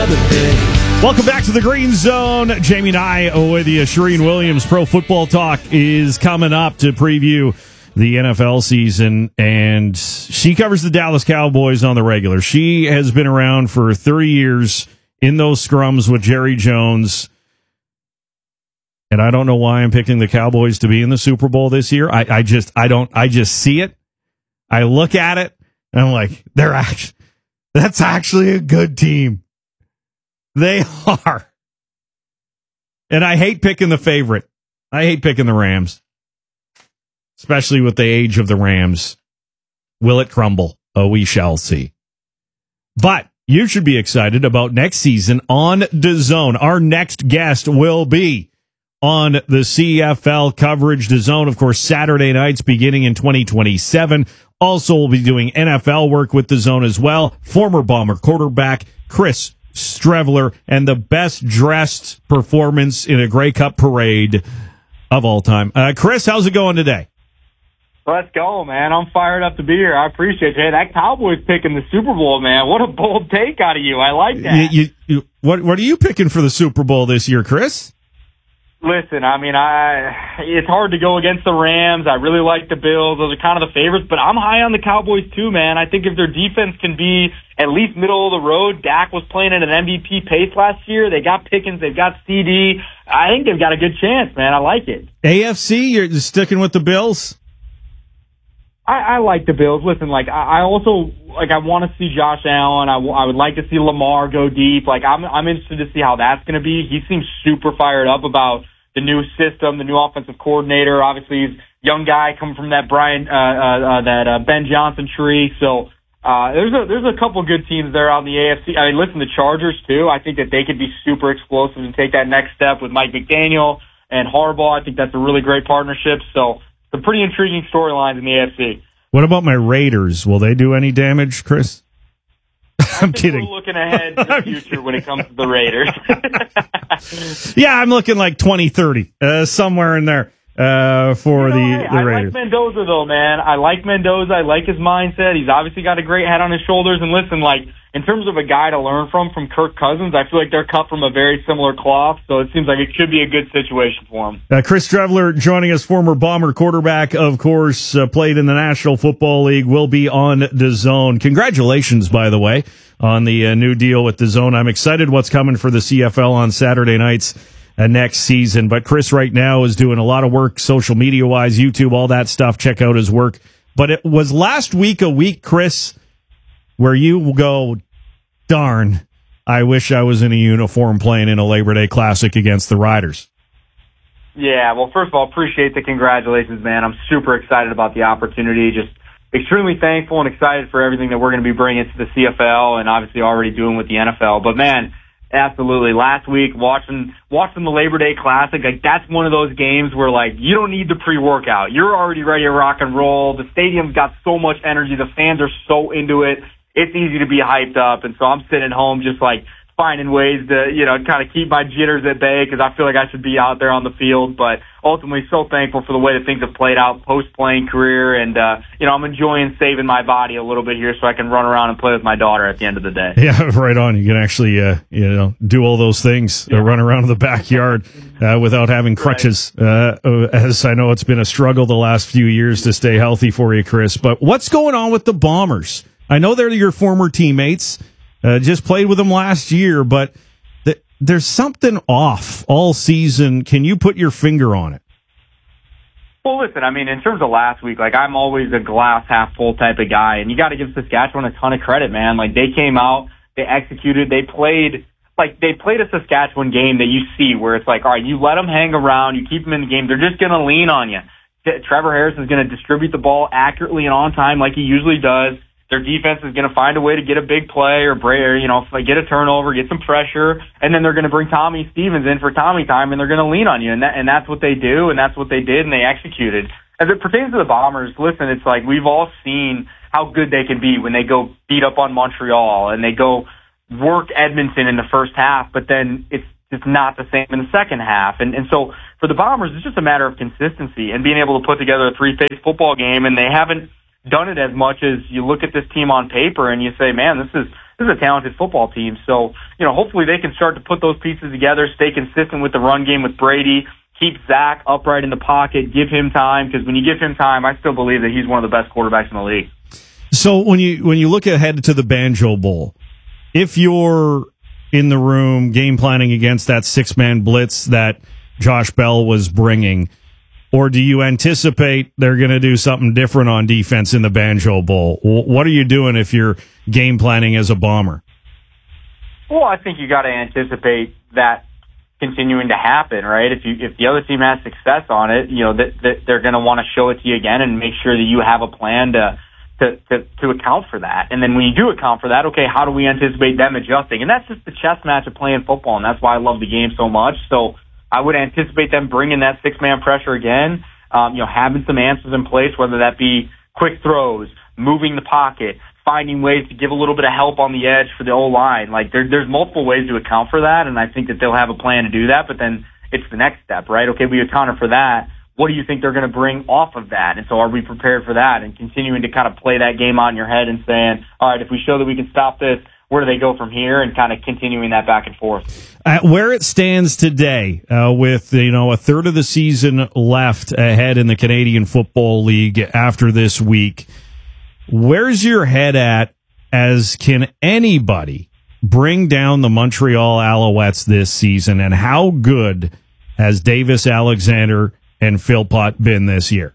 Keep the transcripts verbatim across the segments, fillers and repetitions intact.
another day. Welcome back to the Green Zone. Jamie and I with you. Shereen Williams, Pro Football Talk, is coming up to preview the N F L season, and she covers the Dallas Cowboys on the regular. She has been around for thirty years in those scrums with Jerry Jones, and I don't know why I'm picking the Cowboys to be in the Super Bowl this year. I, I just, I don't, I just see it. I look at it, and I'm like, they're actually, that's actually a good team. They are. And I hate picking the favorite. I hate picking the Rams, especially with the age of the Rams. Will it crumble? Oh, we shall see. But you should be excited about next season on DAZN. Our next guest will be on the C F L coverage. DAZN, of course, Saturday nights beginning in twenty twenty-seven. Also, we'll be doing N F L work with DAZN as well. Former Bomber quarterback Chris Streveler, and the best dressed performance in a Grey Cup parade of all time. Uh, Chris, how's it going today? Let's go, man. I'm fired up to be here. I appreciate it. That Cowboys picking the Super Bowl, man. What a bold take out of you. I like that. You, you, you, what, what are you picking for the Super Bowl this year, Chris? Listen, I mean, I it's hard to go against the Rams. I really like the Bills. Those are kind of the favorites, but I'm high on the Cowboys too, man. I think if their defense can be at least middle of the road, Dak was playing at an M V P pace last year. They got Pickens, they've got C D. I think they've got a good chance, man. I like it. A F C, you're sticking with the Bills? I, I like the Bills. Listen, like I, I also like I want to see Josh Allen. I, w- I would like to see Lamar go deep. Like I'm I'm interested to see how that's going to be. He seems super fired up about the new system, the new offensive coordinator. Obviously, he's a young guy coming from that Brian, uh, uh, uh that uh, Ben Johnson tree. So uh there's a there's a couple good teams there on the A F C. I mean, listen, the Chargers too. I think that they could be super explosive and take that next step with Mike McDaniel and Harbaugh. I think that's a really great partnership. So some pretty intriguing storylines in the A F C. What about my Raiders? Will they do any damage, Chris? I'm I think kidding. We're looking ahead to the future when it comes to the Raiders. Yeah, I'm looking like twenty thirty, uh, somewhere in there uh, for you know, the, hey, the I Raiders. like Mendoza, though, man. I like Mendoza. I like his mindset. He's obviously got a great head on his shoulders. And listen, like, in terms of a guy to learn from, from Kirk Cousins, I feel like they're cut from a very similar cloth, so it seems like it could be a good situation for him. Uh, Chris Streveler joining us, former Bomber quarterback, of course, uh, played in the National Football League, will be on DAZN. Congratulations, by the way, on the uh, new deal with DAZN. I'm excited what's coming for the C F L on Saturday nights uh, next season. But Chris right now is doing a lot of work social media-wise, YouTube, all that stuff. Check out his work. But it was last week a week, Chris, where you go, darn, I wish I was in a uniform playing in a Labor Day Classic against the Riders. Yeah, well, first of all, appreciate the congratulations, man. I'm super excited about the opportunity. Just extremely thankful and excited for everything that we're going to be bringing to the C F L and obviously already doing with the N F L. But, man, absolutely. Last week, watching watching the Labor Day Classic, like that's one of those games where, like, you don't need the pre-workout. You're already ready to rock and roll. The stadium's got so much energy. The fans are so into it. It's easy to be hyped up. And so I'm sitting at home just, like, finding ways to, you know, kind of keep my jitters at bay because I feel like I should be out there on the field. But ultimately, so thankful for the way that things have played out post-playing career. And, uh, you know, I'm enjoying saving my body a little bit here so I can run around and play with my daughter at the end of the day. Yeah, right on. You can actually, uh, you know, do all those things, yeah. uh, run around in the backyard uh, without having crutches. Right. Uh, as I know it's been a struggle the last few years to stay healthy for you, Chris. But what's going on with the Bombers? I know they're your former teammates. Uh, just played with them last year, but th- there's something off all season. Can you put your finger on it? Well, listen, I mean, in terms of last week, like, I'm always a glass half full type of guy, and you got to give Saskatchewan a ton of credit, man. Like, they came out, they executed, they played, like, they played a Saskatchewan game that you see where it's like, all right, you let them hang around, you keep them in the game, they're just going to lean on you. Trevor Harris is going to distribute the ball accurately and on time like he usually does. Their defense is going to find a way to get a big play or, or you know, get a turnover, get some pressure, and then they're going to bring Tommy Stevens in for Tommy time, and they're going to lean on you, and that, and that's what they do, and that's what they did, and they executed. As it pertains to the Bombers, listen, it's like we've all seen how good they can be when they go beat up on Montreal and they go work Edmonton in the first half, but then it's just not the same in the second half. And, and so for the Bombers, it's just a matter of consistency and being able to put together a three-phase football game, and they haven't done it as much as you look at this team on paper and you say, man, this is this is a talented football team. So, you know, hopefully they can start to put those pieces together, stay consistent with the run game with Brady, keep Zach upright in the pocket, give him time, because when you give him time, I still believe that he's one of the best quarterbacks in the league. So when you when you look ahead to the Banjo Bowl, if you're in the room game planning against that six-man blitz that Josh Bell was bringing, or do you anticipate they're going to do something different on defense in the Banjo Bowl? What are you doing if you're game planning as a Bomber? Well, I think you got to anticipate that continuing to happen, right? If you if the other team has success on it, you know that, that they're going to want to show it to you again and make sure that you have a plan to. To, to, to account for that. And then when you do account for that, okay, how do we anticipate them adjusting? And that's just the chess match of playing football, and that's why I love the game so much. So I would anticipate them bringing that six-man pressure again, um, you know, having some answers in place, whether that be quick throws, moving the pocket, finding ways to give a little bit of help on the edge for the O-line. Like, there, there's multiple ways to account for that, and I think that they'll have a plan to do that, but then it's the next step, right? Okay, we accounted for that. What do you think they're going to bring off of that? And so are we prepared for that? And continuing to kind of play that game out in your head and saying, all right, if we show that we can stop this, where do they go from here? And kind of continuing that back and forth. Uh, where it stands today, uh, with, you know, a third of the season left ahead in the Canadian Football League after this week, where's your head at as can anybody bring down the Montreal Alouettes this season? And how good has Davis Alexander and Philpott been this year?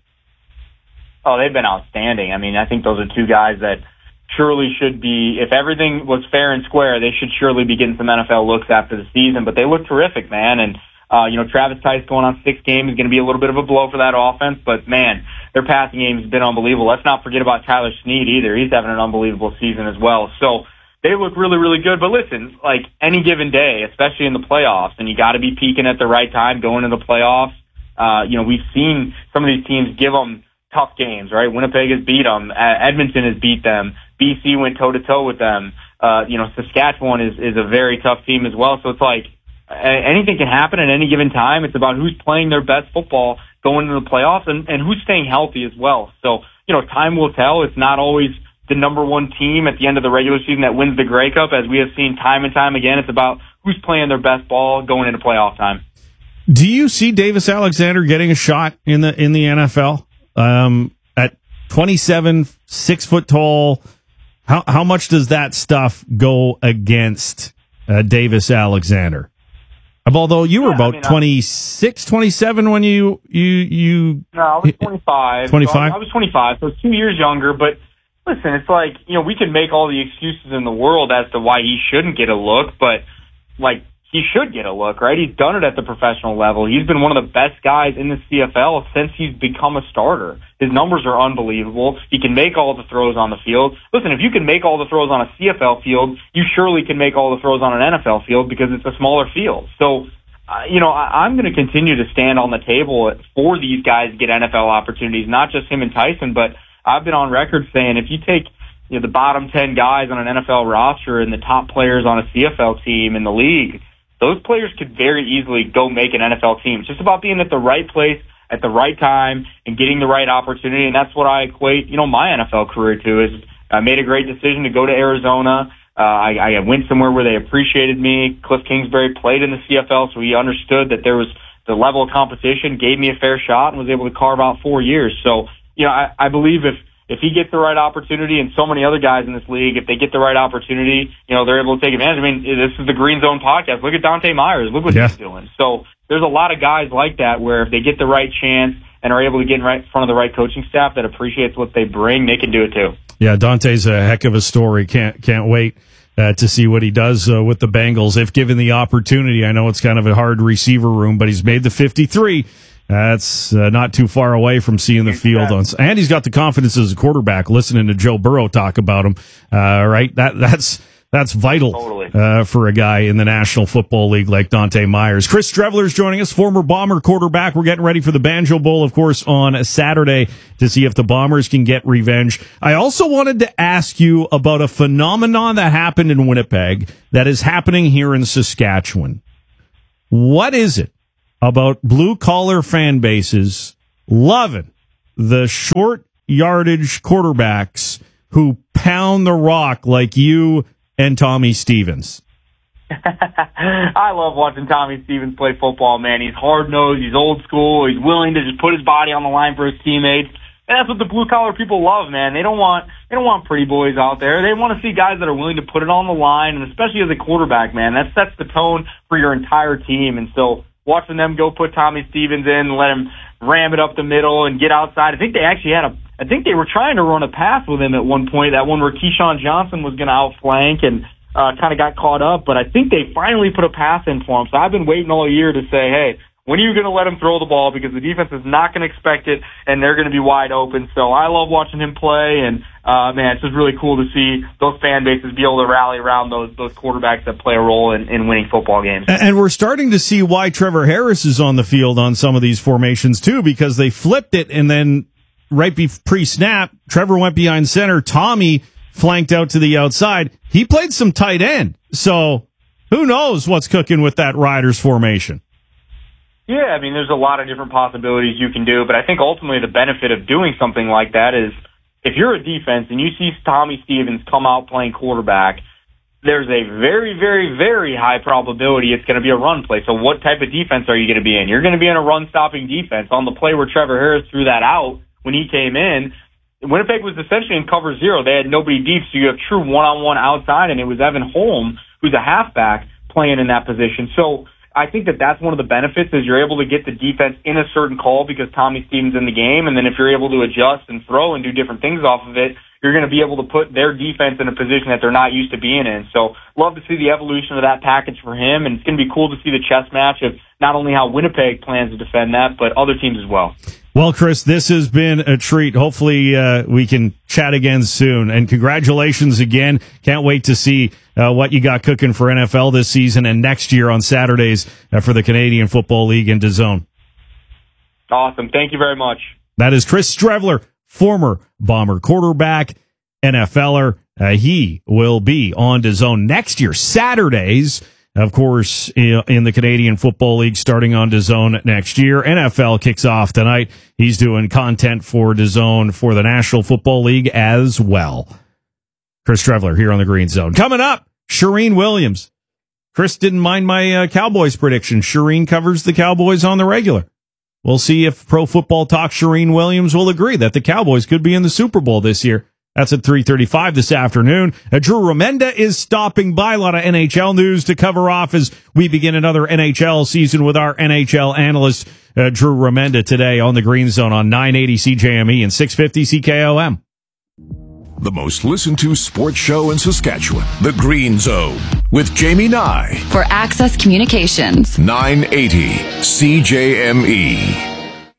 Oh, they've been outstanding. I mean, I think those are two guys that surely should be, if everything was fair and square, they should surely be getting some N F L looks after the season. But they look terrific, man. And, uh, you know, Travis Tice going on six games is going to be a little bit of a blow for that offense. But, man, their passing game has been unbelievable. Let's not forget about Tyler Snead either. He's having an unbelievable season as well. So they look really, really good. But listen, like any given day, especially in the playoffs, and you got to be peaking at the right time going into the playoffs. Uh, you know, we've seen some of these teams give them tough games, right? Winnipeg has beat them. Edmonton has beat them. B C went toe-to-toe with them. Uh, you know, Saskatchewan is, is a very tough team as well. So it's like anything can happen at any given time. It's about who's playing their best football going into the playoffs and, and who's staying healthy as well. So, you know, time will tell. It's not always the number one team at the end of the regular season that wins the Grey Cup, as we have seen time and time again. It's about who's playing their best ball going into playoff time. Do you see Davis Alexander getting a shot in the in the N F L um, at twenty-seven, six foot tall? How how much does that stuff go against uh, Davis Alexander? Although you were yeah, about I mean, twenty-six, twenty-seven when you you you. No, I was twenty-five. twenty-five. So I was twenty-five, so two years younger. But listen, it's like, you know, we can make all the excuses in the world as to why he shouldn't get a look, but like, he should get a look, right? He's done it at the professional level. He's been one of the best guys in the C F L since he's become a starter. His numbers are unbelievable. He can make all the throws on the field. Listen, if you can make all the throws on a C F L field, you surely can make all the throws on an N F L field because it's a smaller field. So, uh, you know, I, I'm going to continue to stand on the table for these guys to get N F L opportunities, not just him and Tyson, but I've been on record saying if you take, you know, the bottom ten guys on an N F L roster and the top players on a C F L team in the league, those players could very easily go make an N F L team. It's just about being at the right place at the right time and getting the right opportunity. And that's what I equate, you know, my N F L career to. Is I made a great decision to go to Arizona. Uh, I, I went somewhere where they appreciated me. Cliff Kingsbury played in the C F L, so he understood that there was the level of competition, gave me a fair shot, and was able to carve out four years. So, you know, I, I believe if If he gets the right opportunity, and so many other guys in this league, if they get the right opportunity, you know, they're able to take advantage. I mean, this is the Green Zone podcast. Look at Dante Myers. Look what yeah. he's doing. So there's a lot of guys like that where if they get the right chance and are able to get in right in front of the right coaching staff that appreciates what they bring, they can do it too. Yeah, Dante's a heck of a story. Can't can't wait uh, to see what he does uh, with the Bengals if given the opportunity. I know it's kind of a hard receiver room, but he's made the fifty-three. That's uh, not too far away from seeing the field on, and he's got the confidence as a quarterback. Listening to Joe Burrow talk about him, uh, right? That that's that's vital totally. uh, for a guy in the National Football League like Dante Myers. Chris Streveler is joining us, former Bomber quarterback. We're getting ready for the Banjo Bowl, of course, on Saturday to see if the Bombers can get revenge. I also wanted to ask you about a phenomenon that happened in Winnipeg that is happening here in Saskatchewan. What is it about blue-collar fan bases loving the short yardage quarterbacks who pound the rock like you and Tommy Stevens? I love watching Tommy Stevens play football, man. He's hard-nosed, he's old school, he's willing to just put his body on the line for his teammates. And that's what the blue-collar people love, man. They don't want they don't want pretty boys out there. They want to see guys that are willing to put it on the line, and especially as a quarterback, man. That sets the tone for your entire team. And so watching them go put Tommy Stevens in and let him ram it up the middle and get outside. I think they actually had a I think they were trying to run a pass with him at one point, that one where Keyshawn Johnson was going to outflank and uh, kind of got caught up. But I think they finally put a pass in for him. So I've been waiting all year to say, hey, when are you going to let him throw the ball? Because the defense is not going to expect it, and they're going to be wide open. So I love watching him play, and uh, man, it's just really cool to see those fan bases be able to rally around those those quarterbacks that play a role in, in winning football games. And we're starting to see why Trevor Harris is on the field on some of these formations too, because they flipped it, and then right be- pre-snap, Trevor went behind center, Tommy flanked out to the outside. He played some tight end, so who knows what's cooking with that Riders formation. Yeah, I mean, there's a lot of different possibilities you can do, but I think ultimately the benefit of doing something like that is if you're a defense and you see Tommy Stevens come out playing quarterback, there's a very, very, very high probability it's going to be a run play. So what type of defense are you going to be in? You're going to be in a run-stopping defense. On the play where Trevor Harris threw that out when he came in, Winnipeg was essentially in cover zero. They had nobody deep, so you have true one-on-one outside, and it was Evan Holm, who's a halfback, playing in that position. So I think that that's one of the benefits is you're able to get the defense in a certain call because Tommy Stevens in the game, and then if you're able to adjust and throw and do different things off of it, you're going to be able to put their defense in a position that they're not used to being in. So love to see the evolution of that package for him, and it's going to be cool to see the chess match of not only how Winnipeg plans to defend that, but other teams as well. Well, Chris, this has been a treat. Hopefully uh, we can chat again soon. And congratulations again. Can't wait to see uh, what you got cooking for N F L this season and next year on Saturdays uh, for the Canadian Football League and DAZN. Awesome. Thank you very much. That is Chris Streveler, former Bomber quarterback, N F L er. Uh, he will be on DAZN next year, Saturdays. Of course, in the Canadian Football League, starting on DAZN next year. N F L kicks off tonight. He's doing content for DAZN for the National Football League as well. Chris Streveler here on the Green Zone. Coming up, Charean Williams. Chris didn't mind my uh, Cowboys prediction. Charean covers the Cowboys on the regular. We'll see if Pro Football Talk Charean Williams will agree that the Cowboys could be in the Super Bowl this year. That's at three thirty-five this afternoon. Uh, Drew Remenda is stopping by. A lot of N H L news to cover off as we begin another N H L season with our N H L analyst, uh, Drew Remenda, today on the Green Zone on nine eighty C J M E and six fifty C K O M. The most listened to sports show in Saskatchewan, The Green Zone, with Jamie Nye. For Access Communications. nine eighty C J M E.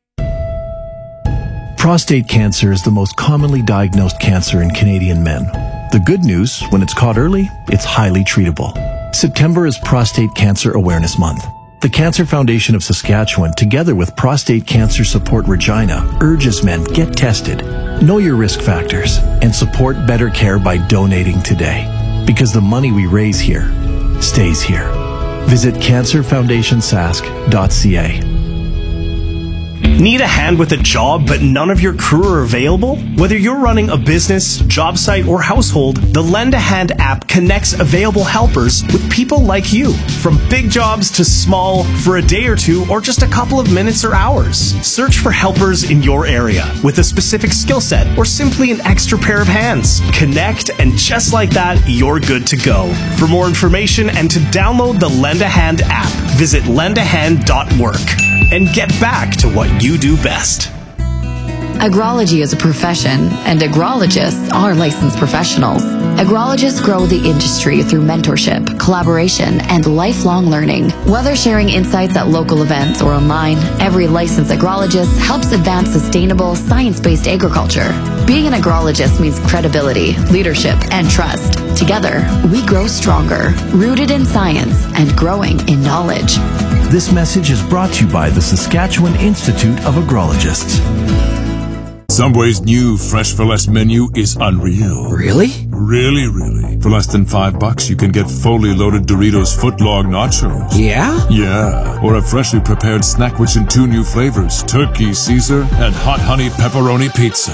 Prostate cancer is the most commonly diagnosed cancer in Canadian men. The good news, when it's caught early, it's highly treatable. September is Prostate Cancer Awareness Month. The Cancer Foundation of Saskatchewan, together with Prostate Cancer Support Regina, urges men get tested, know your risk factors, and support better care by donating today. Because the money we raise here stays here. Visit cancer foundation sask dot c a. Need a hand with a job, but none of your crew are available? Whether you're running a business, job site, or household, the Lend a Hand app connects available helpers with people like you. From big jobs to small, for a day or two, or just a couple of minutes or hours. Search for helpers in your area with a specific skill set or simply an extra pair of hands. Connect, and just like that, you're good to go. For more information and to download the Lend a Hand app, visit lend a hand dot work. And get back to what you do best. Agrology is a profession, and agrologists are licensed professionals. Agrologists grow the industry through mentorship, collaboration, and lifelong learning. Whether sharing insights at local events or online, every licensed agrologist helps advance sustainable, science-based agriculture. Being an agrologist means credibility, leadership, and trust. Together, we grow stronger, rooted in science and growing in knowledge. This message is brought to you by the Saskatchewan Institute of Agrologists. Subway's new Fresh for Less menu is unreal. Really? Really, really. For less than five bucks, you can get fully loaded Doritos footlong nachos. Yeah? Yeah. Or a freshly prepared snack which in two new flavors, turkey Caesar and hot honey pepperoni pizza.